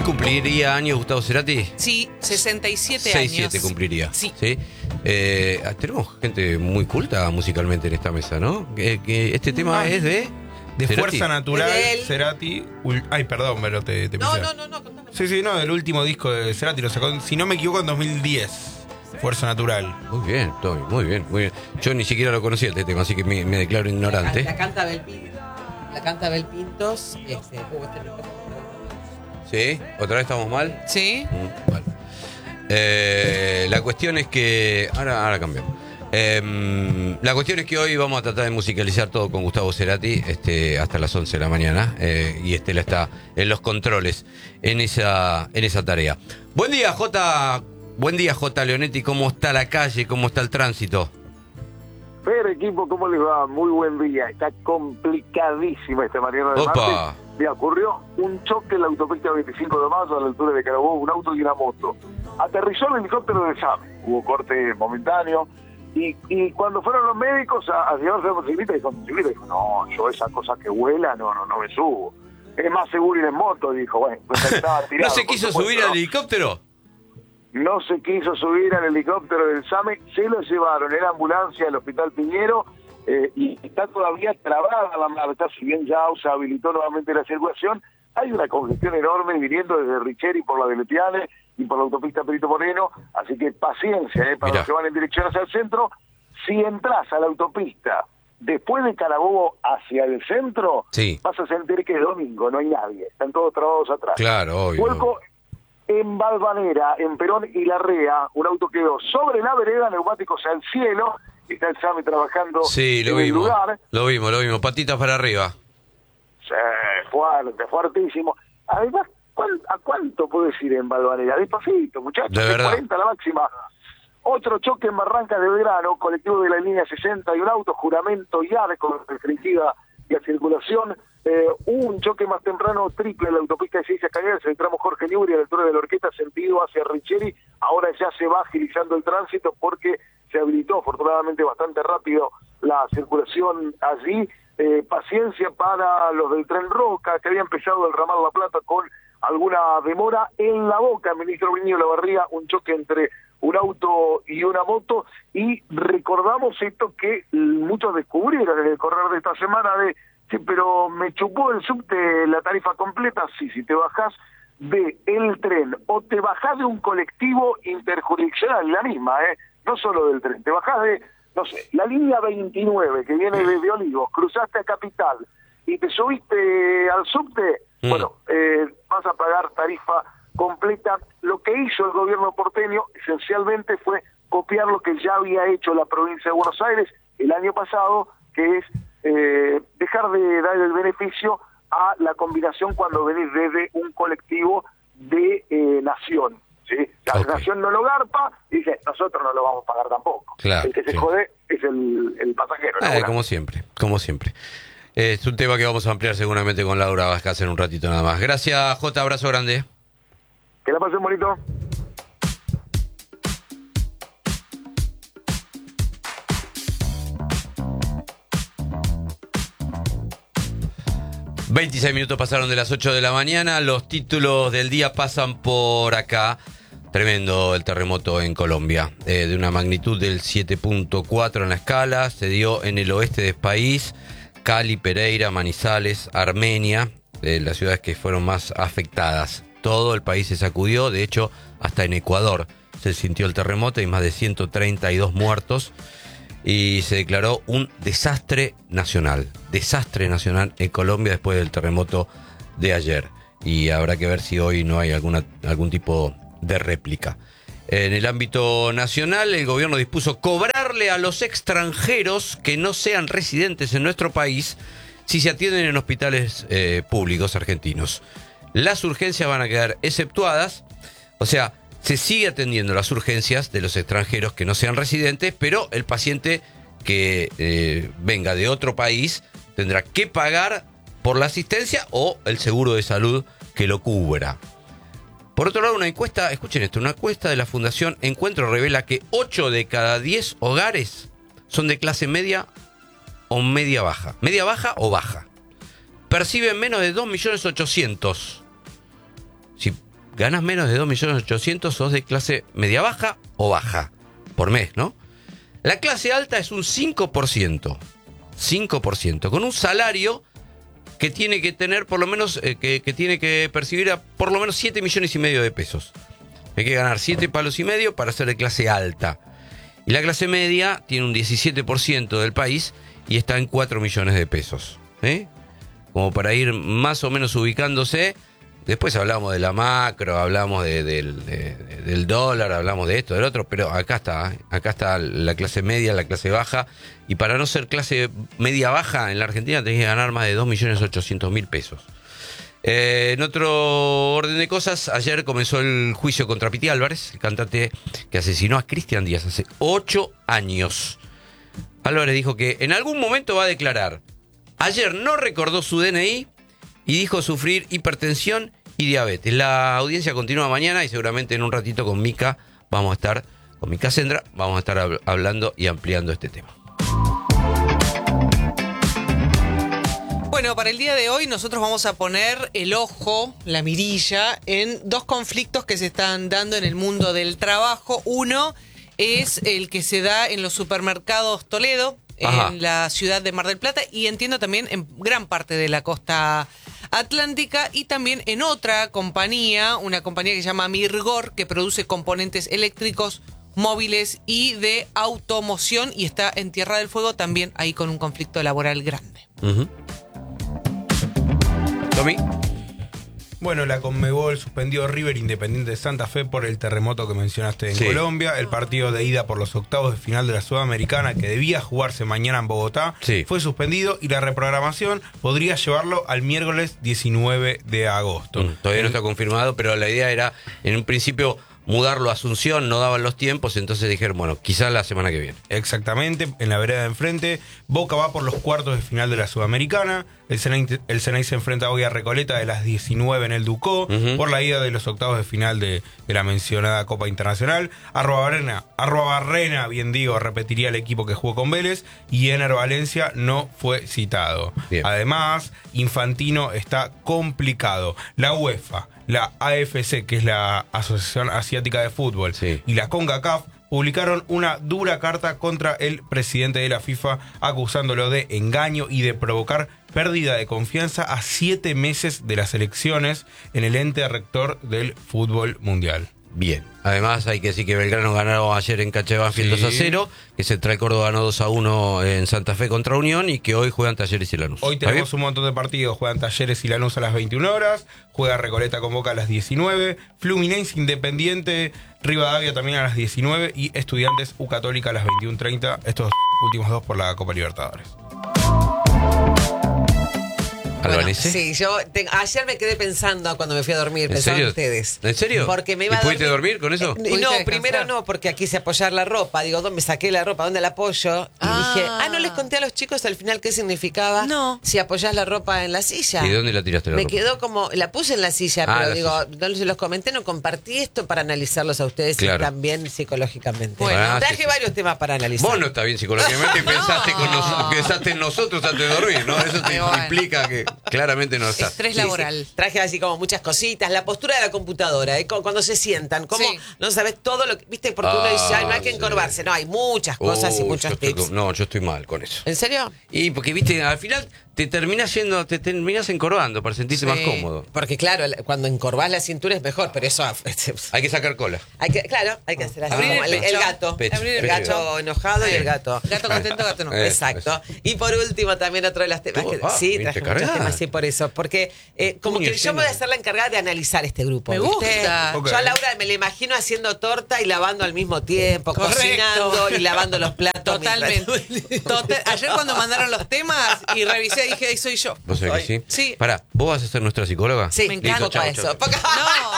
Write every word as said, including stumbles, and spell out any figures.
Hoy cumpliría años Gustavo Cerati. Sí, sesenta y siete seis años. siete cumpliría. Sí. ¿Sí? Eh, tenemos gente muy culta musicalmente en esta mesa, ¿no? Que, que este tema Ah. es de... De Cerati. Fuerza Natural, Es de él. Cerati. ul- Ay, perdón, pero te, te No, pisé. no, no, no, contame. Sí, sí, no, el último disco de Cerati lo sacó, si no me equivoco, en dos mil diez. Fuerza Natural. Muy bien, Tommy, muy bien, muy bien. Yo ni siquiera lo conocía este tema, así que me, me declaro La, ignorante. la canta Bel Pintos. La canta Bel Pintos. Este, uh, este no- ¿Sí? ¿Otra vez estamos mal? Sí. Mm, vale. Eh, la cuestión es que... Ahora, ahora cambiamos. Eh, la cuestión es que hoy vamos a tratar de musicalizar todo con Gustavo Cerati este, hasta las once de la mañana. Eh, y Estela está en los controles en esa, en esa tarea. Buen día, J. Buen día, J. Leonetti. ¿Cómo está la calle? ¿Cómo está el tránsito? Fer, equipo, ¿cómo les va? Muy buen día. Está complicadísima esta mañana de Opa. martes. Me ocurrió un choque en la autopista veinticinco de mayo a la altura de Carabobo, un auto y una moto. Aterrizó el helicóptero de SAME. Hubo corte momentáneo. Y, y cuando fueron los médicos a, a llevarse a motocicleta, dijo, motocicleta, dijo, no, yo esa cosa que vuela, no, no, no me subo. Es más seguro ir en moto, dijo, bueno, pues estaba tirado. ¿No se por quiso supuesto, subir ¿no? al helicóptero? No se quiso subir al helicóptero del SAME, se lo llevaron en ambulancia al Hospital Piñero eh, y está todavía trabada la marcha, si bien ya se habilitó nuevamente la circulación. Hay una congestión enorme viniendo desde Richeri por la de Letiane y por la autopista Perito Moreno, así que paciencia eh, para Mirá. los que van en dirección hacia el centro. Si entras a la autopista después de Carabobo hacia el centro, Sí. vas a sentir que es domingo, no hay nadie, están todos trabados atrás. Claro, obvio. Vuelco en Valvanera, en Perón y Larrea, un auto quedó sobre la vereda, neumáticos al cielo, está el SAME trabajando Sí, lo en el vimos. lugar. Lo vimos, lo vimos. Patitas para arriba. Sí, fuerte, fuertísimo. Además, ¿cuán- ¿a cuánto puedes ir en Valvanera? Despacito, muchachos, De verdad. cuarenta la máxima. Otro choque en Barrancas de Belgrano, colectivo de la línea sesenta y un auto, juramento y arco, restringida y a circulación. Eh, un choque más temprano, triple en la autopista de Ciencias Cañadas, el tramo Jorge Newbery a la altura de la Orquesta, sentido hacia Richeri. Ahora ya se va agilizando el tránsito porque se habilitó afortunadamente bastante rápido la circulación allí. Eh, paciencia para los del Tren Roca, que había empezado el ramal La Plata con alguna demora. En La Boca, ministro Briño Lavarría, un choque entre un auto y una moto, y recordamos esto que muchos descubrieron en el correr de esta semana de, sí, pero me chupó el subte la tarifa completa. Sí, si te bajás de el tren o te bajás de un colectivo interjurisdiccional, la misma, ¿eh? No solo del tren, te bajás de, no sé, la línea veintinueve que viene desde Olivos, cruzaste a Capital y te subiste al subte, Mm. bueno, eh, vas a pagar tarifa completa. Lo que hizo el gobierno porteño esencialmente fue copiar lo que ya había hecho la provincia de Buenos Aires el año pasado, que es eh, dejar de dar el beneficio a la combinación cuando venís desde un colectivo de eh, nación. ¿sí? La Ok. nación no lo garpa y dice, nosotros no lo vamos a pagar tampoco. Claro, el que se sí. jode es el, el pasajero. ¿no? Eh, Bueno. como siempre, como siempre. Eh, es un tema que vamos a ampliar seguramente con Laura Vázquez en un ratito nada más. Gracias, J. Abrazo grande. Que la pasen bonito. veintiséis minutos pasaron de las ocho de la mañana. Los títulos del día pasan por acá. Tremendo el terremoto en Colombia. Eh, de una magnitud del siete punto cuatro en la escala. Se dio en el oeste del país. Cali, Pereira, Manizales, Armenia. Eh, las ciudades que fueron más afectadas. Todo el país se sacudió. De hecho, hasta en Ecuador se sintió el terremoto. Hay más de ciento treinta y dos muertos. Y se declaró un desastre nacional, desastre nacional en Colombia después del terremoto de ayer. Y habrá que ver si hoy no hay alguna, algún tipo de réplica. En el ámbito nacional, el gobierno dispuso cobrarle a los extranjeros que no sean residentes en nuestro país si se atienden en hospitales eh, públicos argentinos. Las urgencias van a quedar exceptuadas, o sea, se sigue atendiendo las urgencias de los extranjeros que no sean residentes, pero el paciente que eh, venga de otro país tendrá que pagar por la asistencia o el seguro de salud que lo cubra. Por otro lado, una encuesta, escuchen esto, una encuesta de la Fundación Encuentro revela que ocho de cada diez hogares son de clase media o media baja. Media baja o baja. Perciben menos de dos millones ochocientos mil. Si ganás menos de dos millones ochocientos, sos de clase media baja o baja por mes, ¿no? La clase alta es un cinco por ciento. cinco por ciento. Con un salario que tiene que tener por lo menos, eh, que, que tiene que percibir a por lo menos siete millones y medio de pesos. Hay que ganar siete palos y medio para ser de clase alta. Y la clase media tiene un diecisiete por ciento del país y está en cuatro millones de pesos. ¿eh? Como para ir más o menos ubicándose. Después hablamos de la macro, hablamos de, de, de, del dólar, hablamos de esto, del otro, pero acá está, ¿eh? acá está la clase media, la clase baja, y para no ser clase media baja en la Argentina tenés que ganar más de dos millones ochocientos mil pesos. Eh, en otro orden de cosas, ayer comenzó el juicio contra Piti Álvarez, el cantante que asesinó a Cristian Díaz hace ocho años. Álvarez dijo que en algún momento va a declarar. Ayer no recordó su D N I y dijo sufrir hipertensión y diabetes. La audiencia continúa mañana y seguramente en un ratito con Mica vamos a estar, con Mica Sendra, vamos a estar hab- hablando y ampliando este tema. Bueno, para el día de hoy nosotros vamos a poner el ojo, la mirilla, en dos conflictos que se están dando en el mundo del trabajo. Uno es el que se da en los supermercados Toledo, Ajá. en la ciudad de Mar del Plata, y entiendo también en gran parte de la costa atlántica, y también en otra compañía, una compañía que se llama Mirgor, que produce componentes eléctricos, móviles y de automoción, y está en Tierra del Fuego también ahí con un conflicto laboral grande. Uh-huh. Tommy. Bueno, la Conmebol suspendió River Independiente de Santa Fe por el terremoto que mencionaste en Sí. Colombia. El partido de ida por los octavos de final de la Sudamericana, que debía jugarse mañana en Bogotá, Sí. fue suspendido y la reprogramación podría llevarlo al miércoles diecinueve de agosto. Mm, todavía no está confirmado, pero la idea era, en un principio, mudarlo a Asunción, no daban los tiempos, entonces dijeron, bueno, quizás la semana que viene. Exactamente, en la vereda de enfrente, Boca va por los cuartos de final de la Sudamericana. El Ceney, el Ceney se enfrenta hoy a Recoleta de las diecinueve en el Ducó, Uh-huh. por la ida de los octavos de final de, de la mencionada Copa Internacional. Arrobarrena, Arrobarrena, bien digo, repetiría el equipo que jugó con Vélez, y Ener Valencia no fue citado. Bien. Además, Infantino está complicado. La UEFA, la A F C, que es la Asociación Asiática de Fútbol, Sí. y la CONCACAF publicaron una dura carta contra el presidente de la FIFA, acusándolo de engaño y de provocar pérdida de confianza a siete meses de las elecciones en el ente rector del fútbol mundial. Bien. Además, hay que decir que Belgrano ganó ayer en Cancha de Banfield Sí. dos a cero, que Central Córdoba ganó dos a uno en Santa Fe contra Unión y que hoy juegan Talleres y Lanús. Hoy ¿Está tenemos bien? un montón de partidos. Juegan Talleres y Lanús a las veintiuna horas. Juega Recoleta con Boca a las diecinueve. Fluminense Independiente, Rivadavia también a las diecinueve. Y Estudiantes U Católica a las veintiuna treinta. Estos últimos dos por la Copa Libertadores. ¿Albanese? Sí, yo te- ayer me quedé pensando cuando me fui a dormir, ¿En pensaba en serio? ustedes. ¿En serio? Porque me ¿Y iba a pudiste dormir con eso? Eh, ¿Pudiste no, descansar? primero no, porque aquí se apoyar la ropa. Digo, ¿dónde saqué la ropa? ¿Dónde la apoyo? Y Ah. dije, ah, no les conté a los chicos al final qué significaba No. si apoyás la ropa en la silla. ¿Y de dónde la tiraste la Me ropa? quedó como, la puse en la silla, Ah, pero la digo, silla. no se los comenté, no compartí esto para analizarlos a ustedes Claro. y también psicológicamente. Bueno, Ah, traje sí, sí. varios temas para analizar. Vos no estás bien psicológicamente y pensaste, con nos- pensaste en nosotros antes de dormir, ¿no? Eso te Ay, bueno. implica que claramente no estás. Estrés Sí, laboral. sí. Traje así como muchas cositas, la postura de la computadora, ¿eh? Cu- cuando se sientan, cómo Sí. no sabes todo lo que, viste, porque uno Ah, dice, "Ay, no hay que sí. encorvarse", no, hay muchas cosas y Uy, muchos yo estoy tips. con- no, yo estoy mal con eso. ¿En serio? Y porque, viste, al final te terminás yendo, te terminás encorvando para sentirte Sí. más cómodo. Porque claro, la- cuando encorvás la cintura es mejor, pero eso Hay que sacar cola. hay que, claro, hay que hacer así Abrir como el el, el pecho. gato, Pecho, abrir el pecho. gato enojado y el gato. Gato contento, gato no. Eh, Exacto. Y por último, también otro de los temas Tú, que ah, sí, viniste traje muchos cargada. temas, sí, por eso. Porque eh, como Uño que yo me voy a lleno. ser la encargada de analizar este grupo. Me ¿viste? gusta. Ok. Yo a Laura me la imagino haciendo torta y lavando al mismo tiempo, Correcto. cocinando y lavando los platos. Totalmente. mientras- Total- Ayer cuando mandaron los temas y revisé, dije, ahí soy yo. ¿Vos sabés que sí? Sí. Pará, ¿vos vas a ser nuestra psicóloga? Sí, Me me encanta encanta chau, chau. eso. Porque- No,